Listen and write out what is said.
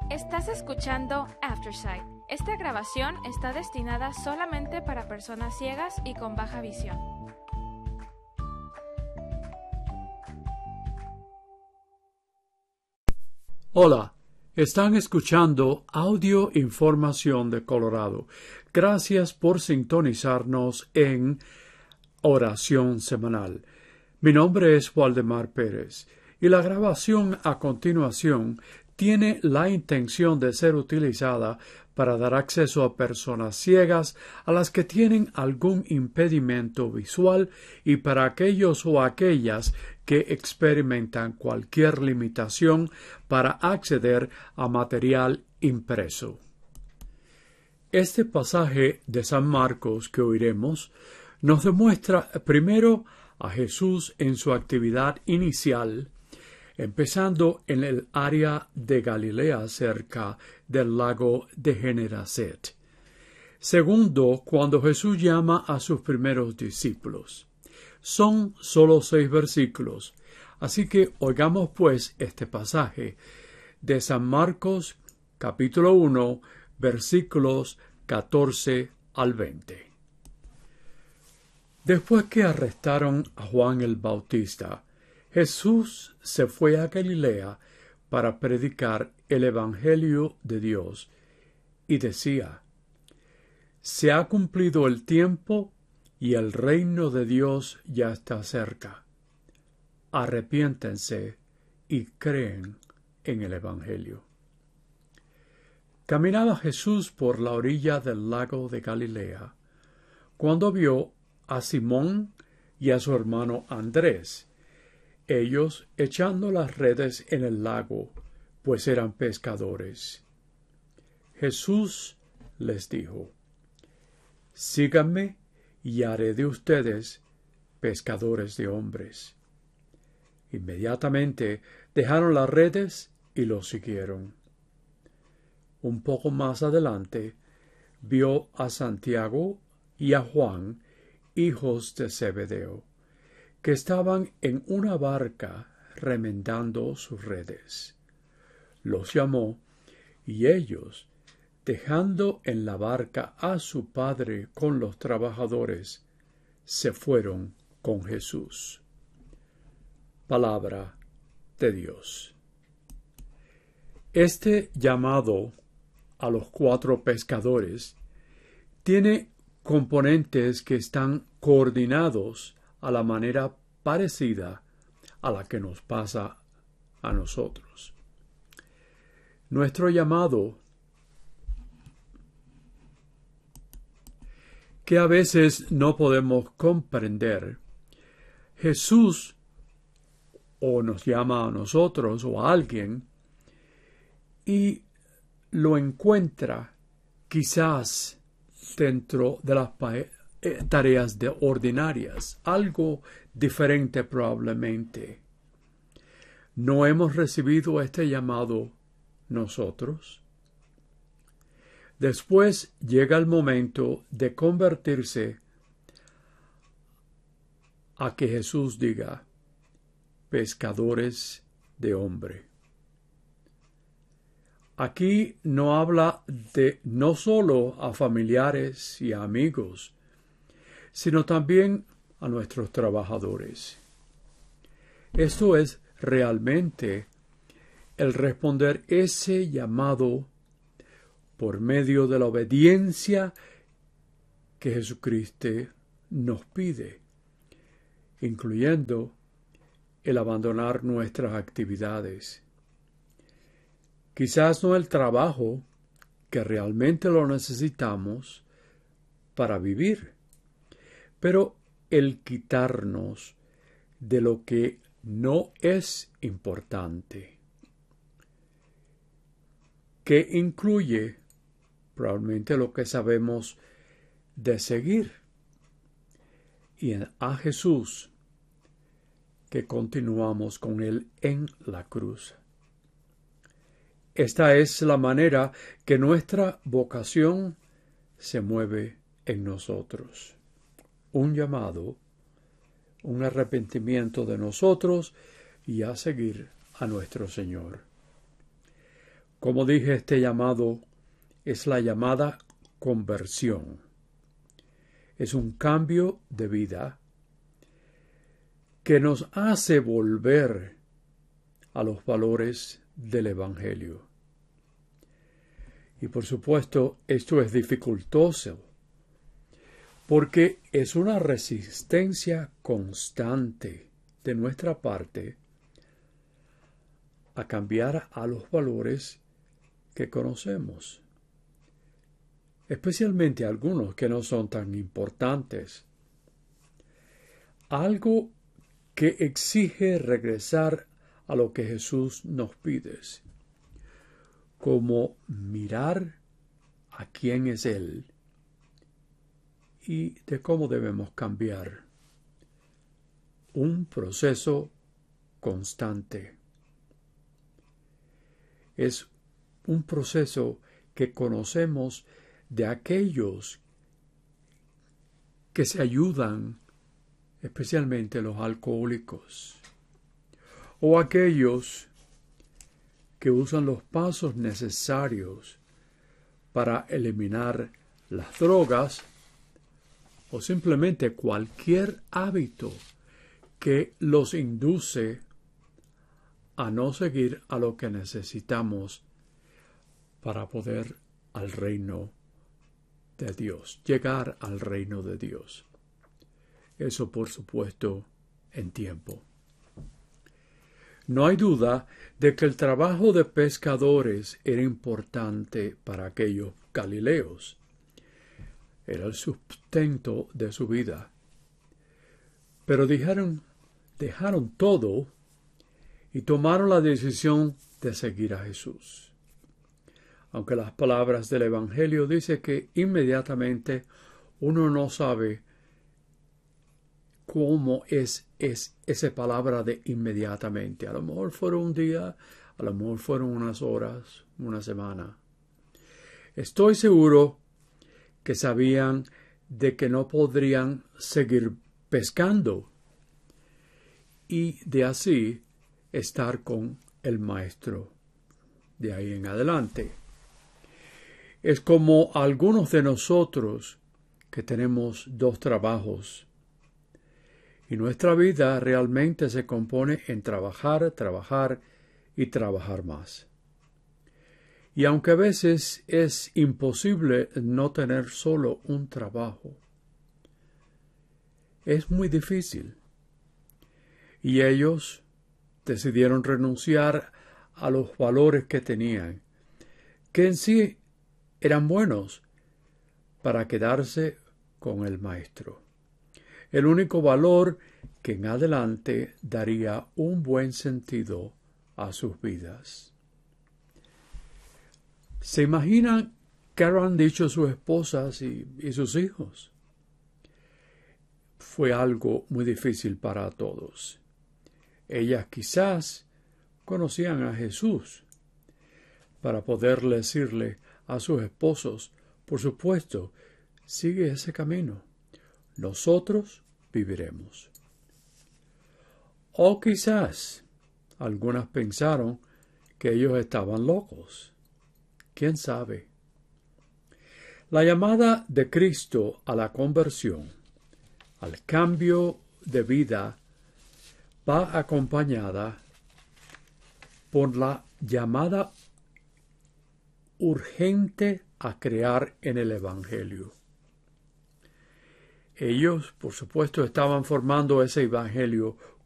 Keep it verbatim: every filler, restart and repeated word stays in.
Estás escuchando Aftersight. Esta grabación está destinada solamente para personas ciegas y con baja visión. Hola, están escuchando Audio Información de Colorado. Gracias por sintonizarnos en Oración Semanal. Mi nombre es Waldemar Pérez y la grabación a continuación tiene la intención de ser utilizada para dar acceso a personas ciegas a las que tienen algún impedimento visual y para aquellos o aquellas que experimentan cualquier limitación para acceder a material impreso. Este pasaje de San Marcos que oiremos nos demuestra primero a Jesús en su actividad inicial, empezando en el área de Galilea cerca del lago de Genesaret. Segundo, cuando Jesús llama a sus primeros discípulos. Son solo seis versículos, así que oigamos pues este pasaje de San Marcos capítulo uno, versículos catorce al veinte. Después que arrestaron a Juan el Bautista, Jesús se fue a Galilea para predicar el Evangelio de Dios y decía: Se ha cumplido el tiempo y el reino de Dios ya está cerca. Arrepiéntense y creen en el Evangelio. Caminaba Jesús por la orilla del lago de Galilea cuando vio a Simón y a su hermano Andrés, ellos echando las redes en el lago, pues eran pescadores. Jesús les dijo: Síganme y haré de ustedes pescadores de hombres. Inmediatamente dejaron las redes y los siguieron. Un poco más adelante vio a Santiago y a Juan, hijos de Zebedeo, que estaban en una barca remendando sus redes. Los llamó, y ellos, dejando en la barca a su padre con los trabajadores, se fueron con Jesús. Palabra de Dios. Este llamado a los cuatro pescadores tiene componentes que están coordinados a la manera parecida a la que nos pasa a nosotros. Nuestro llamado, que a veces no podemos comprender, Jesús o nos llama a nosotros o a alguien y lo encuentra quizás dentro de las tareas de ordinarias, algo diferente probablemente. ¿No hemos recibido este llamado nosotros? Después llega el momento de convertirse a que Jesús diga: pescadores de hombre. Aquí no habla de no solo a familiares y a amigos, sino también a nuestros trabajadores. Esto es realmente el responder ese llamado por medio de la obediencia que Jesucristo nos pide, incluyendo el abandonar nuestras actividades. Quizás no el trabajo que realmente lo necesitamos para vivir, pero el quitarnos de lo que no es importante, que incluye probablemente lo que sabemos de seguir, y a Jesús, que continuamos con Él en la cruz. Esta es la manera que nuestra vocación se mueve en nosotros. Un llamado, un arrepentimiento de nosotros y a seguir a nuestro Señor. Como dije, este llamado es la llamada conversión. Es un cambio de vida que nos hace volver a los valores del Evangelio. Y por supuesto, esto es dificultoso, porque es una resistencia constante de nuestra parte a cambiar a los valores que conocemos, especialmente algunos que no son tan importantes. Algo que exige regresar a lo que Jesús nos pide, como mirar a quién es Él y de cómo debemos cambiar. Un proceso constante. Es un proceso que conocemos de aquellos que se ayudan, especialmente los alcohólicos, o aquellos que usan los pasos necesarios para eliminar las drogas, o simplemente cualquier hábito que los induce a no seguir a lo que necesitamos para poder al reino de Dios, llegar al reino de Dios. Eso, por supuesto, en tiempo. No hay duda de que el trabajo de pescadores era importante para aquellos galileos. Era el sustento de su vida. Pero dejaron, dejaron todo y tomaron la decisión de seguir a Jesús. Aunque las palabras del Evangelio dicen que inmediatamente uno no sabe cómo es, es esa palabra de inmediatamente. A lo mejor fueron un día, a lo mejor fueron unas horas, una semana. Estoy seguro que sabían de que no podrían seguir pescando y de así estar con el Maestro de ahí en adelante. Es como algunos de nosotros que tenemos dos trabajos y nuestra vida realmente se compone en trabajar, trabajar y trabajar más. Y aunque a veces es imposible no tener solo un trabajo, es muy difícil. Y ellos decidieron renunciar a los valores que tenían, que en sí eran buenos, para quedarse con el Maestro. El único valor que en adelante daría un buen sentido a sus vidas. ¿Se imaginan qué habrán dicho sus esposas y, y sus hijos? Fue algo muy difícil para todos. Ellas quizás conocían a Jesús para poder decirle a sus esposos, por supuesto, sigue ese camino. Nosotros viviremos. O quizás algunas pensaron que ellos estaban locos. ¿Quién sabe? La llamada de Cristo a la conversión, al cambio de vida, va acompañada por la llamada urgente a crear en el Evangelio. Ellos, por supuesto, estaban formando ese Evangelio